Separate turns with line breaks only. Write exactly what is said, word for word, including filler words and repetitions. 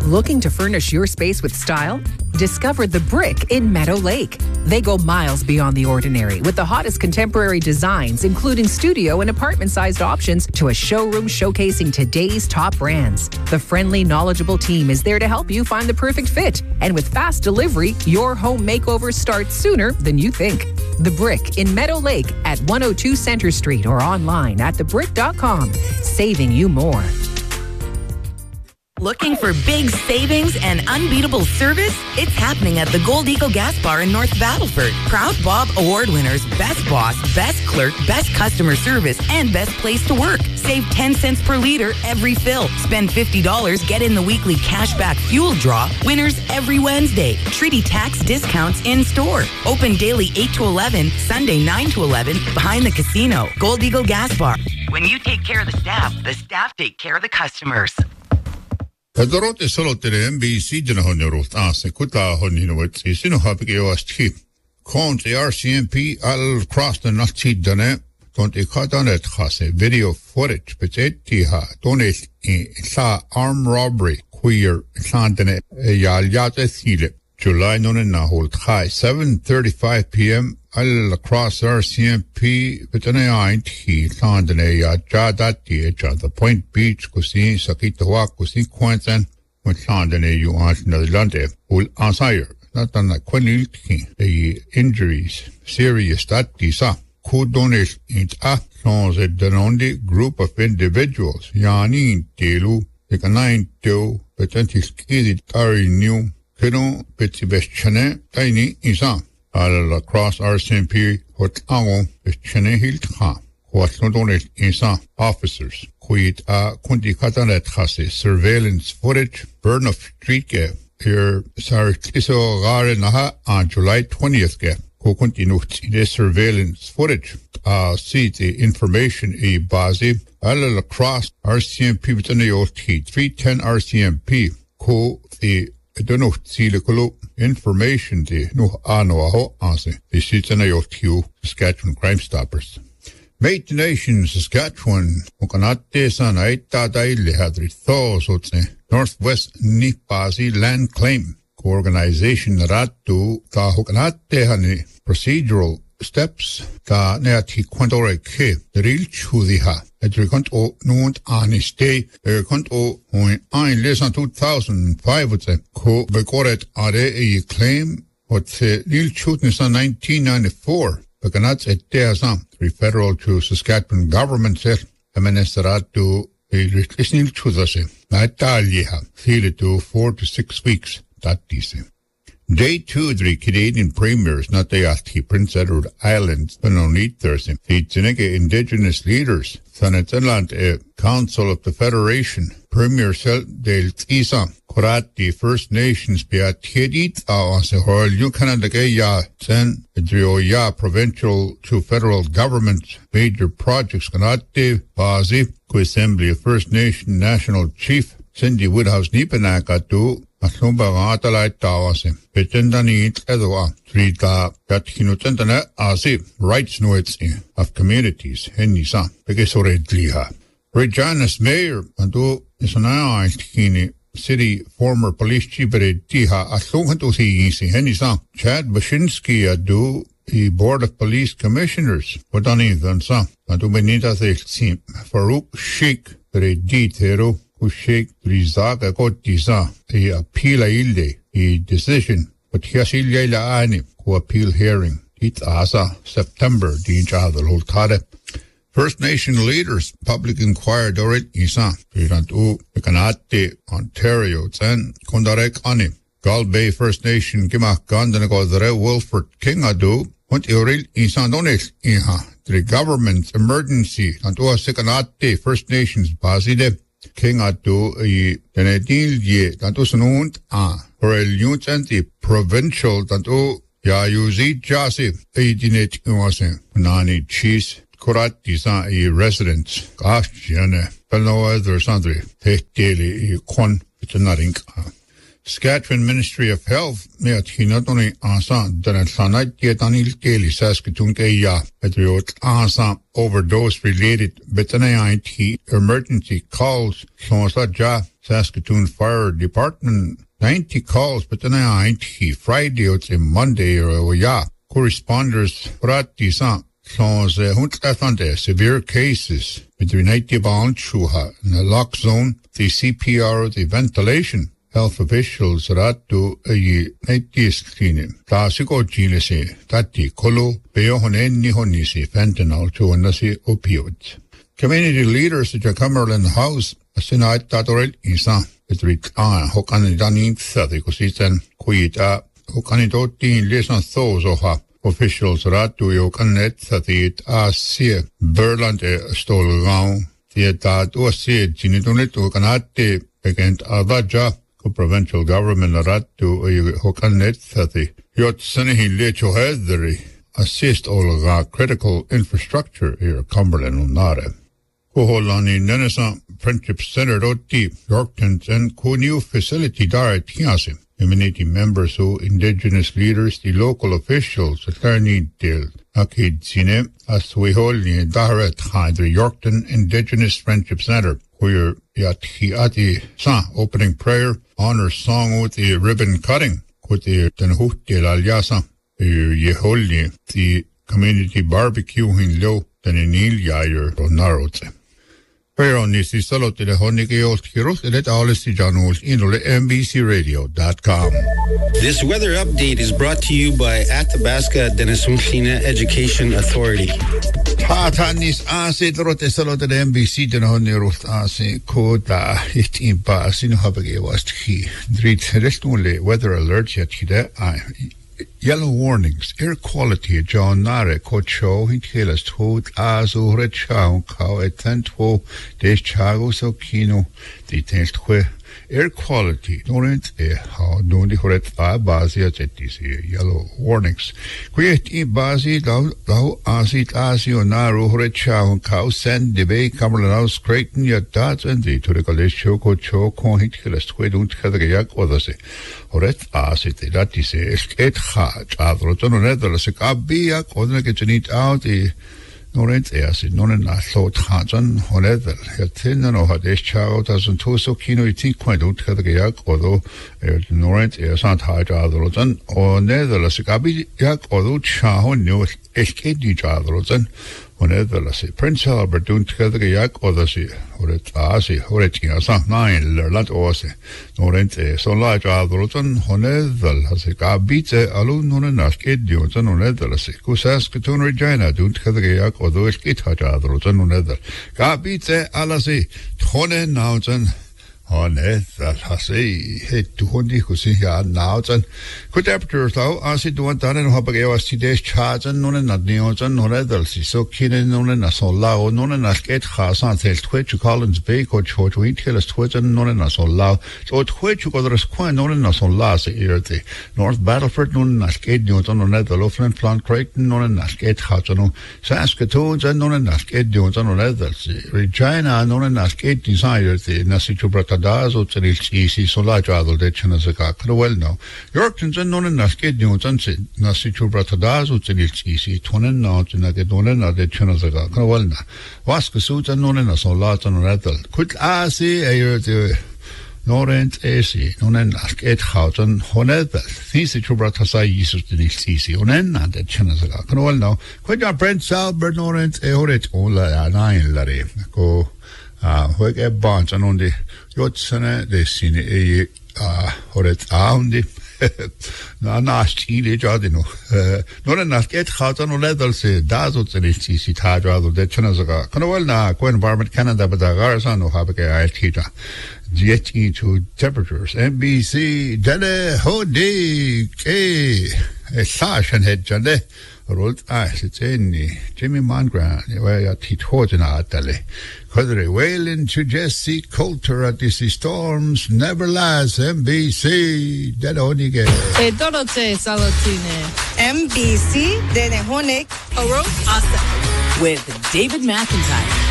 Looking to furnish your space with style? Discover The Brick in Meadow Lake. They go miles beyond the ordinary with the hottest contemporary designs, including studio and apartment-sized options, to a showroom showcasing today's top brands. The friendly, knowledgeable team is there to help you find the perfect fit. And with fast delivery, your home makeover starts sooner than you think. The Brick in Meadow Lake at one oh two Center Street or online at the brick dot com. Saving you more.
Looking for big savings and unbeatable service? It's happening at the Gold Eagle Gas Bar in North Battleford. Proud Bob Award winners, Best Boss, Best Clerk, Best Customer Service, and Best Place to Work. Save ten cents per liter every fill. Spend fifty dollars, get in the weekly cashback fuel draw. Winners every Wednesday. Treaty tax discounts in store. Open daily eight to eleven, Sunday nine to eleven, behind the casino. Gold Eagle Gas Bar. When you take care of the staff, the staff take care of the customers.
Tadorot is solo to the M B C General Ase Kuta Honinoit is in a happy was cheap. Count the R C M P all cross the Nazi Dane, don't a cut on it has a video footage, but it tiha, don't it sa armed robbery, queer Santane Yal Yate Thile. July non and hold high, seven thirty-five p.m. all across R C M P, but an ain't he, Santane ya Jadati, at the Point Beach, Cusin, Sakitawak, Cusin Quentin, when Santane you aren't in the London, will answer, not on the Quenil, the injuries, serious that disa, could donate in a sons at the only group of individuals, Yani, Delu, the canine do, but until skided Kari new. Keno Betty Bestchene, Tiny Isa, all across R C M P, what Ango, Bestchene Hilt Ha, what Londonate Isa officers, quit a Kundi Katanet Hase, surveillance footage, burn of street gap, here Sarkiso Gare Naha on July twentieth gap, who continued in the surveillance footage, uh, see the information e bazi, all across R C M P, three ten R C M P, who the I don't know, see the information the no ano aho ase. The citizen of Q, Saskatchewan Crime Stoppers. Mate Nation, Saskatchewan, Okanate San Aita Daily Hadri Thos, Northwest Nipasi Land Claim, Co-Organization Ratu, Ta Hokanate Hani, procedural steps, Ta Neati Quantore Ke, the real Chudiha. Het rekant o noont aan is te, rekant o hoin ein lesan two thousand five wat ze ko bekoret are e claim wat ze nil chutnis aan nineteen ninety-four. Bekanat et te asam, three federal to Saskatchewan government set, a ministerat to e nil chutase. Na Italia, feel to four to six weeks, that dise. Day two, the Canadian premiers, not the Ati Prince Edward Islands, but only Thursday. The Tsineke indigenous leaders, Sanataland, a Council of the Federation, Premier Sel del Tisa, Korati First Nations, Beatedit, Asahol, you Canada ya, Sen, Adrio ya, provincial to federal government, major projects, Kanate, Bazi, Co-Assembly of First Nation National Chief, Cindy Woodhouse Nipanaka, Aslumba Atalai Tawase, Petendani Edwa, Trita, Katinutentana, Asi, rights notes of communities, Henisa, Pegesore Dliha. Regina's mayor, Ando Isana Kini, city former police chief at Tiha, Aslungantusi Easy, Henisa, Chad Bashinsky, Adu, the Board of Police Commissioners, Wadani Vansa, Adu Benita Sim, Farouk Sheikh, Redi Tero, Kushek Rizaga Kotisa, the appeal ilde, the decision, but Hiasilya la Ani, who appeal hearing, it asa, September, the Inchadal Holtade. First Nation leaders, public inquiry Dorit Isa, Pirantu, Kanate, Ontario, Zen, Kondarek Ani, Galbay First Nation, Gimak Gandanagozare, Wilford King Adu, Hunt Uril Isa Donis, Iha, the government emergency, Antua Sekanate, First Nations, Baside, King Atu, a Denedil Ye, Tanto Sanunt, ah, or a Newt provincial, Tanto Yayuzi Jasi, a Dinet Uase, Nani Cheese, Kurat Disa, a residence, Gosh, Jane, Pelnoa, there's Andre, Tech Daily, a Quan, it's a nothing. Saskatchewan Ministry of Health, Meat Hinatoni Asa, Danatsanite Yetanil Daily, Saskatoon Kaya, Patriot Asa, overdose related Betanite emergency calls, Sonsa Ja, Saskatoon Fire Department ninety calls, but then I ain't Friday, it's a Monday or yeah. Corresponders prati sa sans hunt severe cases between ninety bound chuha in the lock zone, the C P R, the ventilation. Health officials ratu a ninety screening. Tasiko gilese, tati kolo, beohoneni honisi, fentanyl to anasi opioids. Community leaders at the Cumberland House, a senate tatorel isa, it read ah, hokanidani thirty, cositan, kuita, hokanidoti, listen those oha. Officials ratu yokanet thirty, ah, see, Berland stolgau, the tat or see, ginitunet, hokanate, against Avaja. Provincial government ratu hokanet thirty. Yot sanahi lecho hedri assist all critical infrastructure here Cumberland unare. Koholani Nenesa Friendship Center oti Yorkton and ko new facility dar tiase. Community members who indigenous leaders, the local officials, attorney del Akid Sine, Asweholi Daret the Yorkton Indigenous Friendship Center. Where Yati Sa opening prayer, honor song with the ribbon cutting, with the Tenhuti Lalyasa, Yeholi, the community barbecue in low, Tenil Yayer or Narotse. Prayer on this is solo to the Honiki Oskiros, and let all is Janos in M B C radio dot com.
This weather update is brought to you by Athabasca Denisumshina Education Authority.
Tanis ase trote solo to the M B C Janonirus ase kota it in Basin Habage was he. Dread restule weather alerts yet hide. Yellow warnings, air quality, John Nare, Cocho, Hintelas, Toad, Azu, Red Chow, Cow, at Tentwo, Des Chago, so Kino, details, air quality, Norent, eh, how don't you read five Basia at this yellow warnings. Quiet in Basi, thou, thou, Asit, Asio, Naru, Red Chow, Cow, Sand, Debay, Cumberland House, Creighton, your dots, and the to the college, Choco, Choco, Hintelas, Tway, don't have the yak or the say. Oret asit that is et hat adroton nether se kabia kodne ke chnit out the norent asit non na thought hajan honether yatin no hades chao doesn't to so kino it quite don't have the yak although norent asat hat adroton or nether se kabi yak although chao no eskedi adroton honether se Prince Albert don't have the yak or the se oret asi oret yasa nine lat ose norent so large adroton honether se kabite alu non na skedi on honether se kusas ketun Regina don't have the yak or those kit hat adroton honether kabite alase honen nauton honether hase het to hondi kusi ya nauton good temperatures though asi do want and habage was today's charge and non na neon honether so kinen non na so lao non na sket khasan tel twitch Collins Bay ko chot wintelas twitch and non na so lao so twitch ko der squan non na so la se irte North Battleford non na sket neon honether Loughlin Plant Creighton non na sket khasan Saskatoon and non na sket neon honether Regina non na sket desire the Nasichubrata Dazo Trilchi so la jadol de Chinazaka well now Yorkton and non na sket neon Nasichubrata Dazo Trilchi tonen na Chinagedon na de Chinazaka well na Waskasut and non na so la on rattle could I see a Norent AC, Nonen Asket Houghton, Honether, These Chubrata Sai, Tisi, Onen, and the Chinazaka well now. Quite a Brent Albert Norent, Eoret, Ola, and I Larry. Go. Ah, who get bonds and on the Yotsana, the scene a ah, or it's on the nasty Jardino. Not enough get hot on leather, say, Dazzles and it's easy tied rather than Chinazaga. Canawell na, Quen Environment Canada, but the Garzan of Habaka Tita. Jet into temperatures. N B C, Dele, Hode, K, a sash and head Jade. Rolled ice, it's any Jimmy Mongran, where you teach Hodina Dele. Codere Whalen to Jesse Coulter at this storms never last. N B C, Dele Honige.
E Dorote Salotine.
M B C, Dele Honig,
Oro Asa. With David McIntyre.